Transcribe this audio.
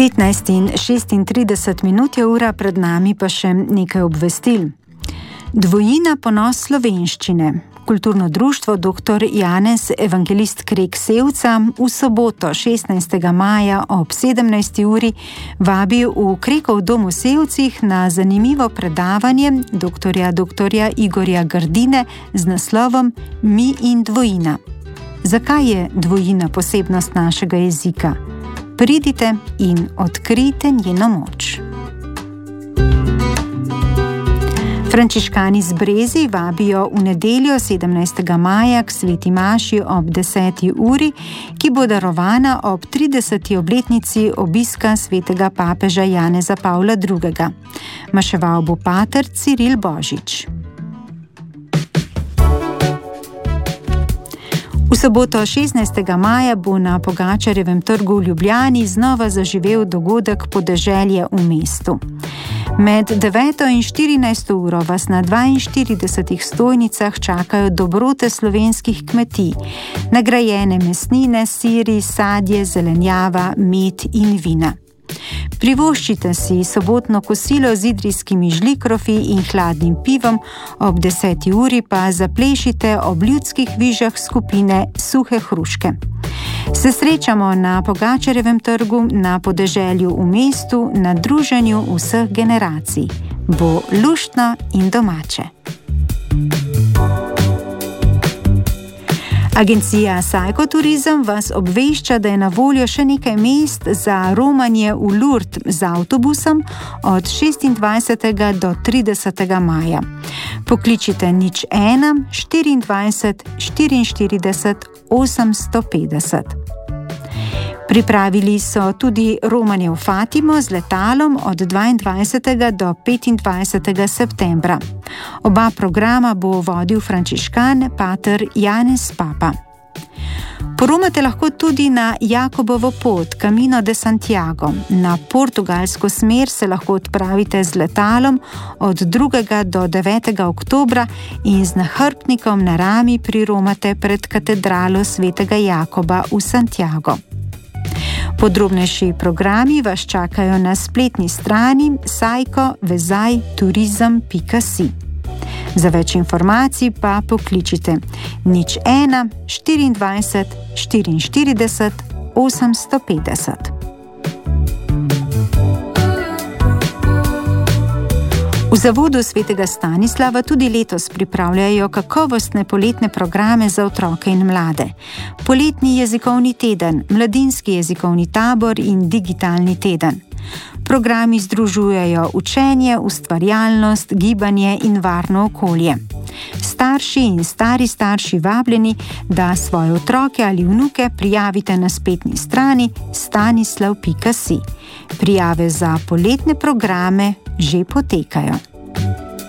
15:36 je ura, pred nami pa še nekaj obvestil. Dvojina ponos slovenščine. Kulturno društvo dr. Janez Evangelist Krek Sevca v soboto 16. maja ob 17. uri vabi v Krekov dom v Sevcih na zanimivo predavanje dr. Igorja Grdine z naslovom Mi in dvojina. Zakaj je dvojina posebnost našega jezika? Pridite in odkrijte njeno moč. Frančiškani z Brezij vabijo v nedeljo 17. maja k sveti maši ob 10. uri, ki bo darovana ob 30. obletnici obiska svetega papeža Janeza Pavla II. Maševal bo pater Ciril Božič. V soboto 16. maja bo na Pogačarjevem trgu v Ljubljani znova zaživel dogodek Podeželje v mestu. Med 9. in 14. uro vas na 42 stojnicah čakajo dobrote slovenskih kmetij, nagrajene mesnine, siri, sadje, zelenjava, med in vina. Privoščite si sobotno kosilo z idrijskimi žlikrofi in hladnim pivom, ob 10. uri pa zaplešite ob ljudskih vižah skupine Suhe hruške. Se srečamo na Pogačarjevem trgu, na Podeželju v mestu, na druženju vseh generacij. Bo luštno in domače. Agencija Sajko Turizem vas obvešča, da je na voljo še nekaj mest za romanje v Lourdes z avtobusom od 26. do 30. maja. Pokličite 01 24 44 850. Pripravili so tudi romanje v Fatimo z letalom od 22. do 25. septembra. Oba programa bo vodil frančiškan pater Janez Papa. Poromate lahko tudi na Jakobovo pot, Camino de Santiago. Na portugalsko smer se lahko odpravite z letalom od 2. do 9. oktobra in z nahrbtnikom na rami priromate pred katedralo svetega Jakoba v Santiago. Podrobnejši programi vas čakajo na spletni strani sajko-turizem.si. Za več informacij pa pokličite 01 24 44 850. V Zavodu svetega Stanislava tudi letos pripravljajo kakovostne poletne programe za otroke in mlade. Poletni jezikovni teden, mladinski jezikovni tabor in digitalni teden. Programi združujejo učenje, ustvarjalnost, gibanje in varno okolje. Starši in stari starši vabljeni, da svoje otroke ali vnuke prijavite na spletni strani stanislav.si. Prijave za poletne programe že potekajo.